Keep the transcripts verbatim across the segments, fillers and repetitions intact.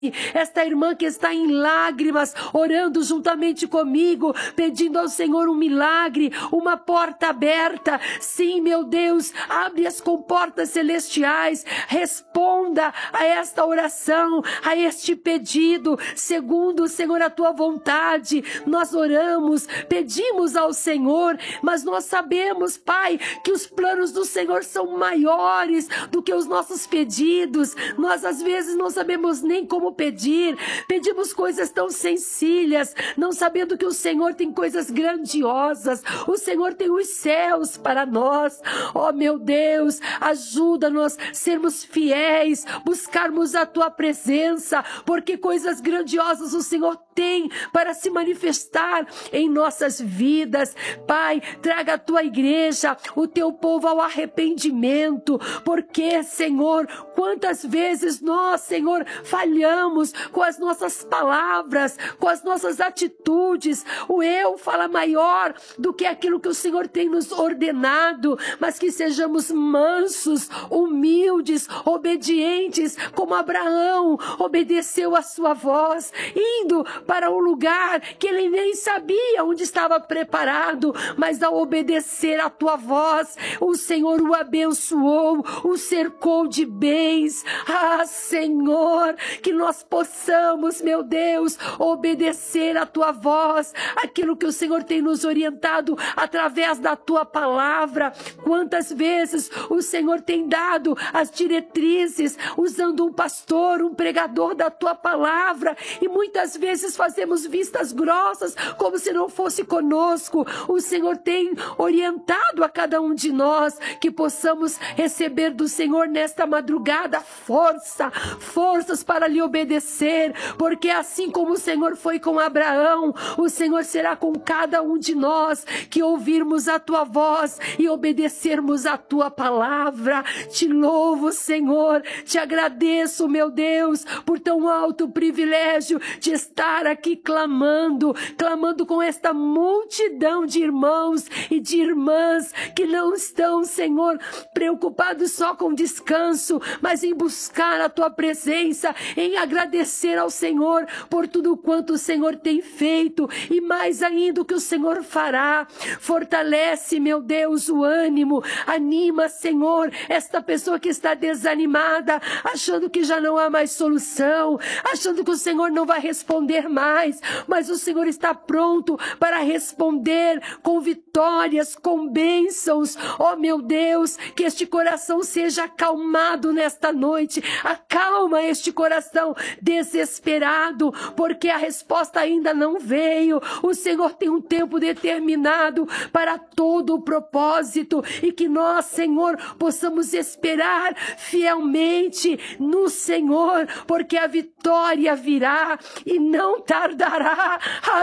esta irmã que está em lágrimas, orando juntamente comigo, pedindo ao Senhor um milagre, uma porta aberta. Sim, meu Deus, abre as comportas celestiais, responda a esta oração, a este pedido, segundo, Senhor, a tua vontade. Nós oramos, pedimos ao Senhor, mas nós sabemos, Pai, que os planos do Senhor são maiores do que os nossos pedidos. Nós às vezes não sabemos nem como pedir, pedimos coisas tão sencillas, não sabendo que o Senhor tem coisas grandiosas, o Senhor tem os céus para nós. Oh meu Deus, ajuda-nos a sermos fiéis, buscarmos a tua presença, porque coisas grandiosas o Senhor tem para se manifestar em nossas vidas. Pai, traga a tua igreja, o teu povo ao arrependimento, porque, Senhor, quantas vezes nós, Senhor, falhamos com as nossas palavras, com as nossas atitudes. O eu fala maior do que aquilo que o Senhor tem nos ordenado, mas que sejamos mansos, humildes, obedientes, como Abraão obedeceu a sua voz, indo para um lugar que ele nem sabia onde estava preparado, mas ao obedecer a tua voz, o Senhor o abençoou, o cercou de bens. Ah, Senhor, que nós possamos, meu Deus, obedecer a tua voz, aquilo que o Senhor tem nos orientado através da tua palavra. Quantas vezes o Senhor tem dado as diretrizes usando um pastor, um pregador da tua palavra, e muitas vezes fazemos vistas grossas como se não fosse conosco. O Senhor tem orientado a cada um de nós que possamos receber do Senhor nesta madrugada força, forças para lhe obedecer, porque assim como o Senhor foi com Abraão, o Senhor será com cada um de nós que ouvirmos a tua voz e obedecermos a tua palavra. Te louvo, Senhor, te agradeço, meu Deus, por tão alto privilégio de estar aqui clamando, clamando com esta multidão de irmãos e de irmãs que não estão, Senhor, preocupados só com descanso, mas em buscar a tua presença, em agradecer ao Senhor por tudo quanto o Senhor tem feito e mais ainda o que o Senhor fará. Fortalece, meu Deus, o ânimo, anima, Senhor, esta pessoa que está desanimada, achando que já não há mais solução, achando que o Senhor não vai responder mais, mas o Senhor está pronto para responder com vitórias, com bênçãos. Oh meu Deus, que este coração seja acalmado nesta noite. Acalma este coração desesperado, porque a resposta ainda não veio. O Senhor tem um tempo determinado para todo o propósito, e que nós, Senhor, possamos esperar fielmente no Senhor, porque a vitória virá e não tardará.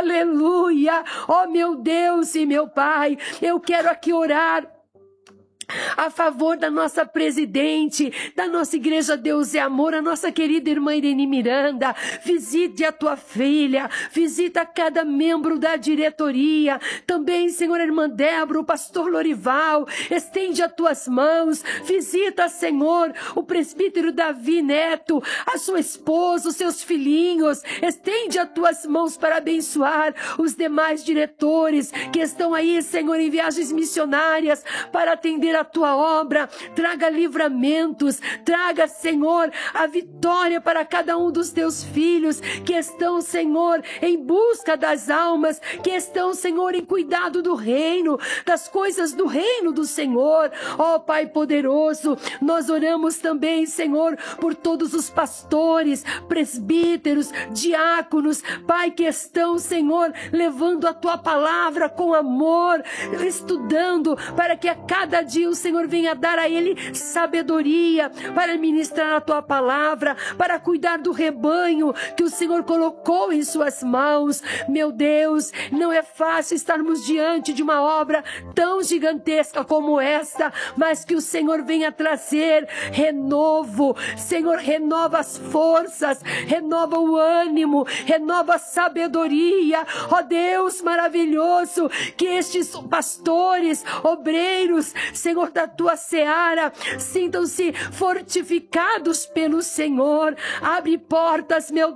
Aleluia! Oh meu Deus e meu Pai, eu quero aqui orar a favor da nossa presidente, da nossa igreja Deus é Amor, a nossa querida irmã Irene Miranda. Visite a tua filha, visita cada membro da diretoria, também, Senhor, a irmã Débora, o pastor Lorival, estende as tuas mãos, visita, Senhor, o presbítero Davi Neto, a sua esposa, os seus filhinhos, estende as tuas mãos para abençoar os demais diretores que estão aí, Senhor, em viagens missionárias para atender a tua obra. Traga livramentos, traga, Senhor, a vitória para cada um dos teus filhos que estão, Senhor, em busca das almas, que estão, Senhor, em cuidado do reino, das coisas do reino do Senhor. Ó Pai poderoso, nós oramos também, Senhor, por todos os pastores, presbíteros, diáconos, Pai, que estão, Senhor, levando a tua palavra com amor, estudando para que a cada dia o Senhor venha dar a ele sabedoria para ministrar a tua palavra, para cuidar do rebanho que o Senhor colocou em suas mãos. Meu Deus, não é fácil estarmos diante de uma obra tão gigantesca como esta, mas que o Senhor venha trazer renovo. Senhor, renova as forças, renova o ânimo, renova a sabedoria. Ó Deus maravilhoso, que estes pastores, obreiros, Senhor, Senhor, da tua seara, sintam-se fortificados pelo Senhor. Abre portas, meu